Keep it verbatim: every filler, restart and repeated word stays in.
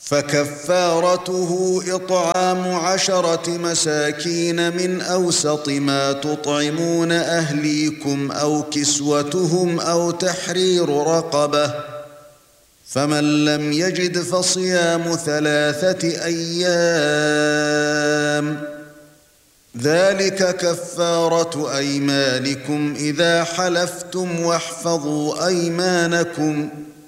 فكفارته إطعام عشرة مساكين من أوسط ما تطعمون أهليكم أو كسوتهم أو تحرير رقبة، فمن لم يجد فصيام ثلاثة أيام، ذلك كفارة أيمانكم إذا حلفتم، واحفظوا أيمانكم